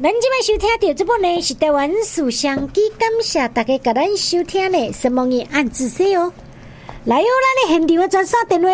咱即摆收听到这部呢是台湾书香机，感谢大家甲咱收听呢，希望你按仔细哦。来哦，咱的现场的专线电话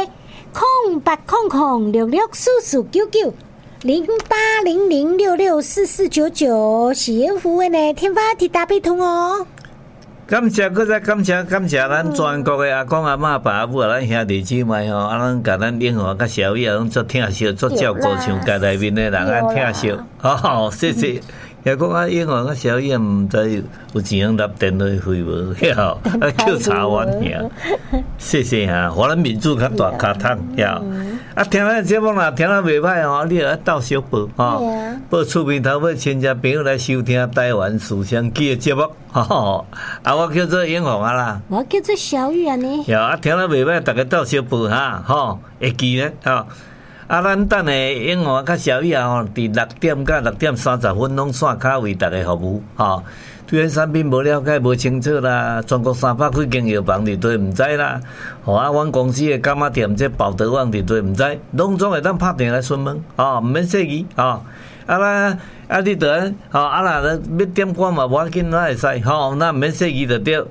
0800664499。0800664499是用服务呢，天发铁打配通哦。 感谢，搁再感谢咱全国的阿公阿嬷、爸母啊，咱兄弟姊妹吼，啊，咱甲咱英华甲小雨啊，拢做听惜，做照顾像家内面的人安听惜，好，谢谢。也讲啊，英华甲小雨毋知有钱通纳电话费无？晓啊，扣查完呀。谢谢哈，互咱民主较大卡通晓。啊，听咱节目啦，听咱袂歹吼，你要到小报吼，报厝边头要亲戚朋友来收听台湾书香机的节目吼。啊，我叫做英宏啊啦， 我叫做小雨啊呢。 有啊，听咱袂歹，大家到小报哈吼，会记咧吼。啊，咱等下英宏甲小雨啊吼，伫6点到6点30分拢线卡为大家服务吼。对咱产品无了解、无清楚啦，全国300几间药房伫对毋知啦，吼啊，阮公司的柑仔店这宝德旺伫对毋知，拢总会当拍电来询问，吼，毋免设疑，吼，啊啦，啊你得，吼，啊啦，要点歌嘛无要紧，咱会使，吼，咱毋免设疑就对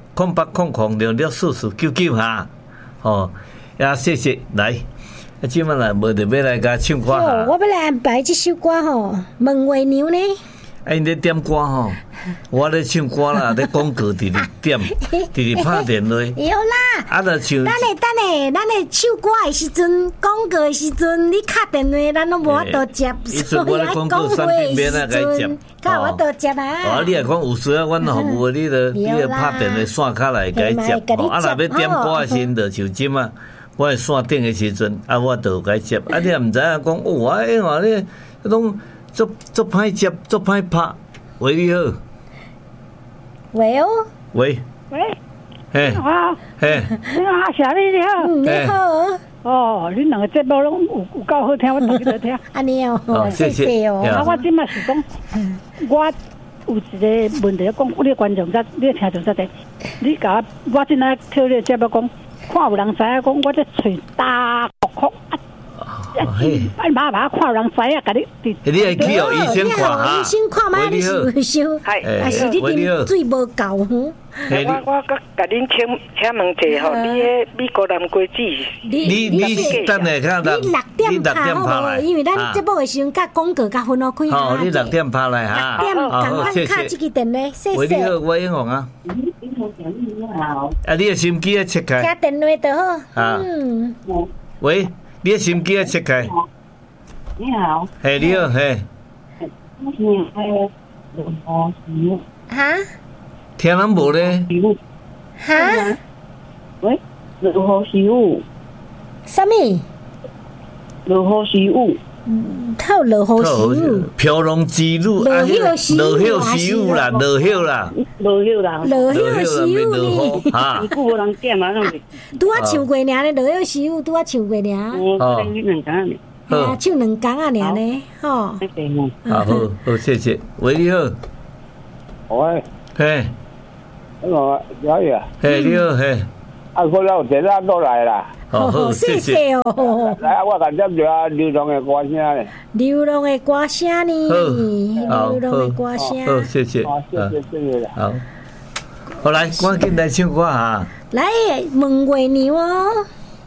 ，0800664499哈，吼，啊谢谢，来，啊即摆来无就要来甲唱歌哈。 我要来安排这首歌吼，问月娘呢？ 哎，你点歌吼，我咧唱歌啦，咧广告直直点，直直拍电话。 有啦， 啊，就唱。 等下，咱咧唱歌的时阵，广告的时阵，你敲电话，咱拢无法度接。 所以我咧广告产品免啊，该接。 靠，我度接啊。 哦，你若讲有需要阮服务，你著拍电话线卡来该接。啊，若要点歌的时阵，就像即嘛，我的线顶的时阵，啊，我就该接。啊，你若毋知影讲，哦，啊，因为你拢。做歹接，做歹拍，喂你好， 喂哦， 喂， 嘿，你好， 嘿， 你好，小丽你好， 你好， 哦，你两个节目拢有够好听，我同你在听， 安尼哦，谢谢哦。 啊，我即马是讲，我有一个问题讲，你观众在，你听众在地，你甲我今仔听你节目讲，看有人知影讲，我这喙大哭。妈看人知影，甲你你会去哦，医生看哈。 医生看嘛，你是维修，还是你啉水无够？ 我甲恁请问者吼，你迄美国南瓜子， 你等下看你6点拍好无？因为咱节目的时阵甲广告甲分开开。 好，你6点拍来哈。 6点赶快敲这个电话，谢谢。 喂，你好，我英宏啊。你好。啊，你的心机要切开。 听电话就好。 啊。喂。你的心机要切开。 你好。 嘿，你好，嘿。 哈？ 听人无咧？ 哈？ 喂，如何习武？ 什么？ 如何习武？ 透落雨习武， 飘龙之路， 落叶习武啦，落叶啦， 落叶习武呢？ 哈，你无人点啊？ 拄啊唱过尔呢，落叶习武拄啊唱过尔。 哦，你两讲呢？ 啊，唱2讲啊尔呢，吼。 好，好，谢谢。喂，你好。 喂。 嘿。 我小雨啊。 嘿，你好，嘿。 啊，我了电话都来啦。 好， 谢谢哦。 来，我感觉就流浪的歌声呢。 流浪的歌声呢？流浪的歌声。 好，谢谢。 谢谢。 好，好来，赶紧来唱歌哈。 来，问月娘哦。